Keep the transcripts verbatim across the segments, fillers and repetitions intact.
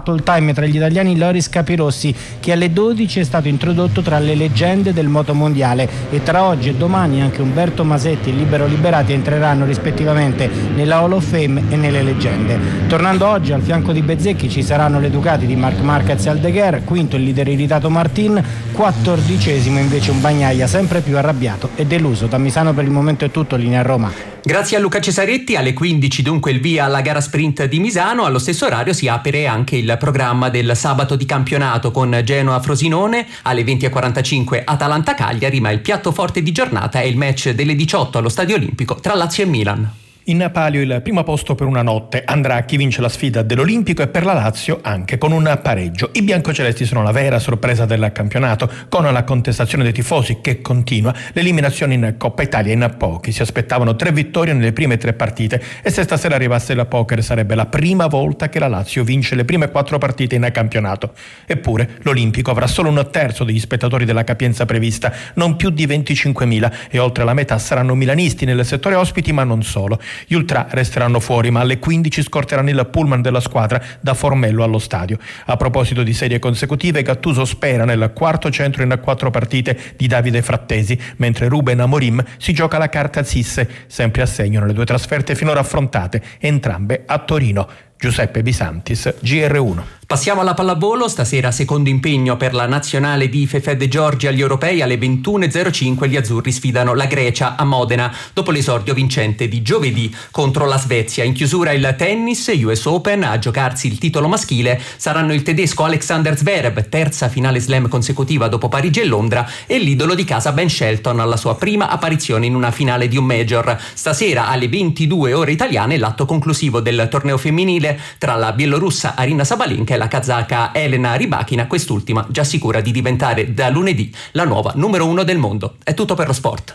fatto il time tra gli italiani Loris Capirossi, che alle dodici è stato introdotto tra le leggende del motomondiale, e tra oggi e domani anche Umberto Masetti e Libero Liberati entreranno rispettivamente nella Hall of Fame e nelle leggende. Tornando oggi, al fianco di Bezzecchi ci saranno le Ducati di Marc Marquez e Aldeguer, quinto il leader irritato Martin, quattordicesimo invece un Bagnaia sempre più arrabbiato e deluso. Da Misano per il momento è tutto, linea a Roma. Grazie a Luca Cesaretti. Alle quindici dunque il via alla gara sprint di Misano. Allo stesso orario si apre anche il programma del sabato di campionato con Genoa-Frosinone, alle venti e quarantacinque Atalanta-Cagliari, ma il piatto forte di giornata è il match delle diciotto allo Stadio Olimpico tra Lazio e Milan. In palio il primo posto per una notte andrà a chi vince la sfida dell'Olimpico e per la Lazio anche con un pareggio. I biancocelesti sono la vera sorpresa del campionato, con la contestazione dei tifosi che continua. L'eliminazione in Coppa Italia in pochi si aspettavano tre vittorie nelle prime tre partite, e se stasera arrivasse il poker sarebbe la prima volta che la Lazio vince le prime quattro partite in campionato. Eppure l'Olimpico avrà solo un terzo degli spettatori della capienza prevista, non più di venticinquemila, e oltre la metà saranno milanisti nel settore ospiti, ma non solo. Gli ultra resteranno fuori, ma alle quindici scorteranno il pullman della squadra da Formello allo stadio. A proposito di serie consecutive, Gattuso spera nel quarto centro in quattro partite di Davide Frattesi, mentre Ruben Amorim si gioca la carta Zisse, sempre a segno nelle due trasferte finora affrontate, entrambe a Torino. Giuseppe Bisantis, G R uno. Passiamo alla pallavolo. Stasera secondo impegno per la nazionale di Fefed Giorgi agli europei. Alle ventuno e zero cinque gli azzurri sfidano la Grecia a Modena, dopo l'esordio vincente di giovedì contro la Svezia. In chiusura il tennis, U S Open. A giocarsi il titolo maschile saranno il tedesco Alexander Zverev, terza finale slam consecutiva dopo Parigi e Londra, e l'idolo di casa Ben Shelton alla sua prima apparizione in una finale di un major. Stasera alle ventidue ore italiane l'atto conclusivo del torneo femminile tra la bielorussa Arina Sabalenka e la kazaka Elena Rybakina, quest'ultima già sicura di diventare da lunedì la nuova numero uno del mondo. È tutto per lo sport.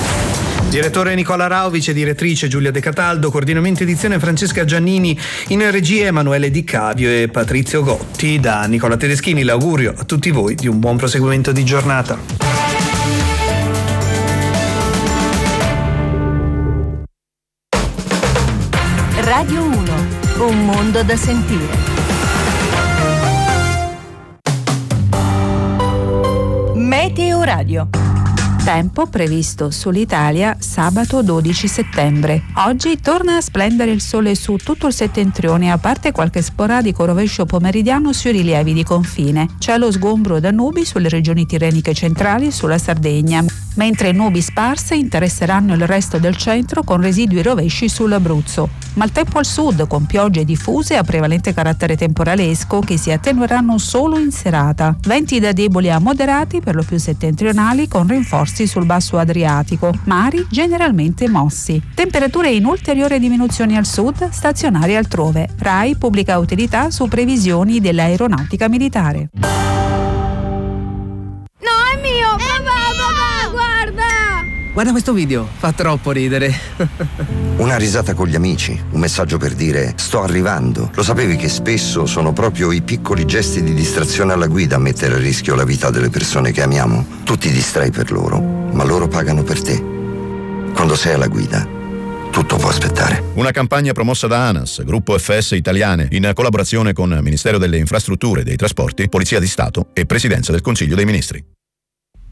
Direttore Nicola Rauvic e direttrice Giulia De Cataldo, coordinamento edizione Francesca Giannini, in regia Emanuele Di Cavio e Patrizio Gotti. Da Nicola Tedeschini l'augurio a tutti voi di un buon proseguimento di giornata. Radio uno, un mondo da sentire. Meteo Radio. Tempo previsto sull'Italia sabato dodici settembre. Oggi torna a splendere il sole su tutto il settentrione, a parte qualche sporadico rovescio pomeridiano sui rilievi di confine. Cielo sgombro da nubi sulle regioni tirreniche centrali e sulla Sardegna, mentre nubi sparse interesseranno il resto del centro con residui rovesci sull'Abruzzo. Maltempo al sud con piogge diffuse a prevalente carattere temporalesco che si attenueranno solo in serata. Venti da deboli a moderati per lo più settentrionali con rinforzi sul basso Adriatico. Mari generalmente mossi. Temperature in ulteriore diminuzione al sud, stazionarie altrove. RAI pubblica utilità su previsioni dell'aeronautica militare. No, è mio! Papà, papà, guarda! Guarda questo video, fa troppo ridere. Una risata con gli amici, un messaggio per dire sto arrivando. Lo sapevi che spesso sono proprio i piccoli gesti di distrazione alla guida a mettere a rischio la vita delle persone che amiamo? Tu ti distrai per loro, ma loro pagano per te. Quando sei alla guida, tutto può aspettare. Una campagna promossa da ANAS, Gruppo F S Italiane, in collaborazione con Ministero delle Infrastrutture e dei Trasporti, Polizia di Stato e Presidenza del Consiglio dei Ministri.